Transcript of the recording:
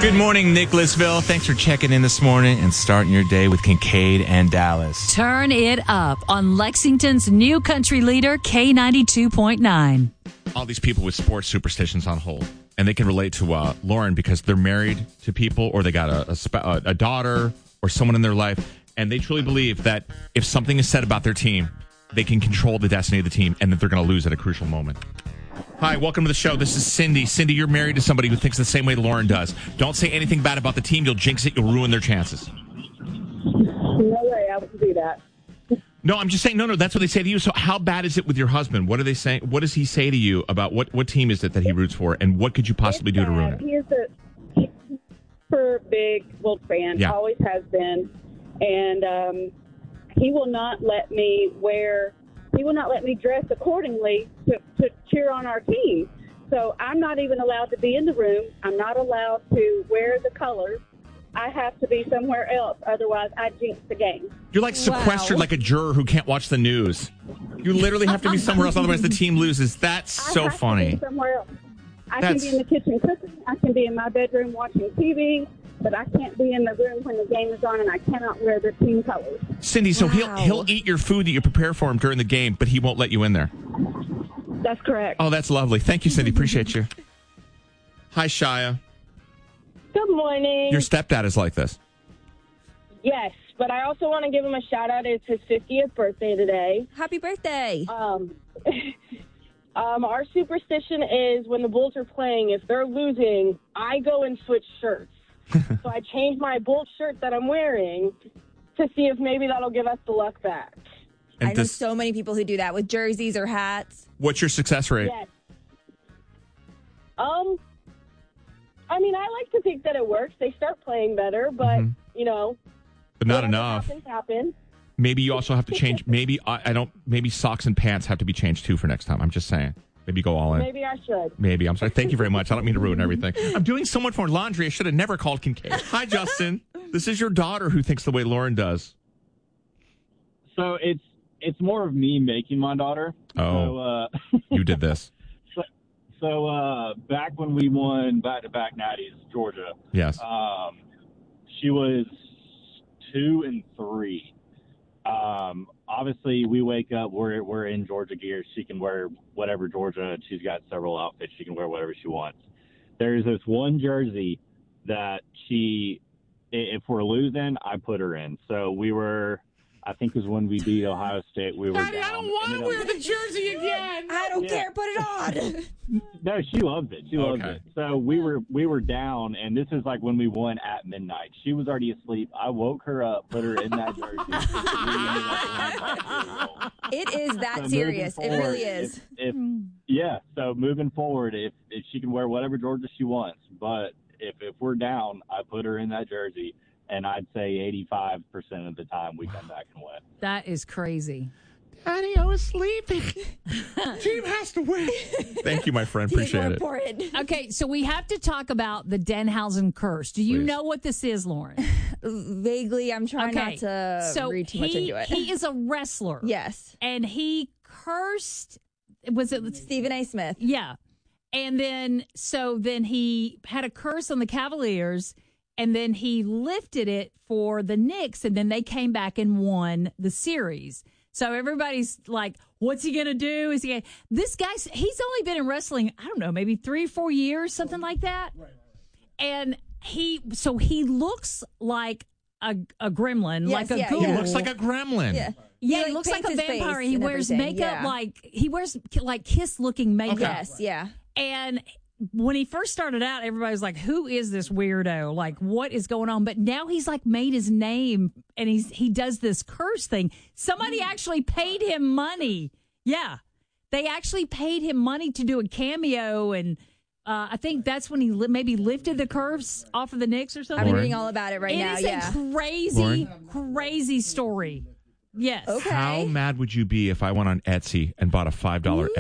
Good morning, Nicholasville. Thanks for checking in this morning and starting your day with Kincaid and Dallas. Turn it up on Lexington's new country leader, K92.9. All these people with sports superstitions on hold, and they can relate to Lauren because they're married to people or they got a daughter or someone in their life, and they truly believe that if something is said about their team, they can control the destiny of the team and that they're going to lose at a crucial moment. Hi, welcome to the show. This is Cindy. Cindy, you're married to somebody who thinks the same way Lauren does. Don't say anything bad about the team. You'll jinx it. You'll ruin their chances. No way, I wouldn't do that. No, I'm just saying, no, that's what they say to you. So how bad is it with your husband? What are they saying? What does he say to you about what team is it that he roots for? And what could you possibly do to ruin it? He is a super big Wolf fan, Yeah. Always has been. And he will not let me dress accordingly to cheer on our team. So I'm not even allowed to be in the room. I'm not allowed to wear the colors. I have to be somewhere else. Otherwise, I jinx the game. You're like sequestered like a juror who can't watch the news. You literally have to be somewhere else. Otherwise, the team loses. That's so funny. I have to be somewhere else. I can be in the kitchen cooking. I can be in my bedroom watching TV. But I can't be in the room when the game is on, and I cannot wear the team colors. Cindy, so he'll eat your food that you prepare for him during the game, but he won't let you in there. That's correct. Oh, that's lovely. Thank you, Cindy. Appreciate you. Hi, Shia. Good morning. Your stepdad is like this. Yes, but I also want to give him a shout out. It's his 50th birthday today. Happy birthday. Our superstition is when the Bulls are playing, if they're losing, I go and switch shirts. So I change my Bulls shirt that I'm wearing to see if maybe that'll give us the luck back. And I know so many people who do that with jerseys or hats. What's your success rate? Yes. I mean, I like to think that it works. They start playing better, but, you know. But not enough. Happens. Maybe you also have to change. Maybe maybe socks and pants have to be changed too for next time. I'm just saying. Maybe go all in. Maybe I should. Maybe. I'm sorry. Thank you very much. I don't mean to ruin everything. I'm doing so much more laundry. I should have never called Kincaid. Hi, Justin. This is your daughter who thinks the way Lauren does. So it's more of me making my daughter. Oh, so, you did this. So back when we won back-to-back natties, Georgia. Yes. She was 2 and 3. Obviously, we wake up, we're in Georgia gear. She can wear whatever Georgia. She's got several outfits. She can wear whatever she wants. There's this one jersey that if we're losing, I put her in. So I think it was when we beat Ohio State. We were Daddy, down. I don't want to wear the jersey again. I don't care. Put it on. No, she loves it. She loves it. So we were down, and this is like when we won at midnight. She was already asleep. I woke her up, put her in that jersey. It is that serious. It really is. So moving forward, if she can wear whatever Georgia she wants, but if we're down, I put her in that jersey. And I'd say 85% of the time we come back and win. That is crazy. Daddy, I was sleeping. Team has to win. Thank you, my friend. Appreciate it. Okay, so we have to talk about the Denhausen curse. Do you know what this is, Lauren? Vaguely. I'm trying not to read too much into it. He is a wrestler. Yes. And he cursed, was it Stephen A. Smith? Yeah. And then he had a curse on the Cavaliers. And then he lifted it for the Knicks, and then they came back and won the series. So everybody's like, what's he going to do? This guy, he's only been in wrestling, I don't know, maybe 3 or 4 years, something like that. Right. And he looks like a gremlin, yes, like a ghoul. He looks like a gremlin. Yeah, he looks like a vampire. He wears makeup he wears like Kiss-looking makeup. Okay. Yes, yeah. And when he first started out, everybody was like, who is this weirdo? Like, what is going on? But now he's like made his name, and he does this curse thing. Somebody actually paid him money. Yeah. They actually paid him money to do a cameo, and I think that's when he maybe lifted the curse off of the Knicks or something. I'm reading all about it right now. It is a crazy, crazy story. Yes. Okay. How mad would you be if I went on Etsy and bought a $5 Etsy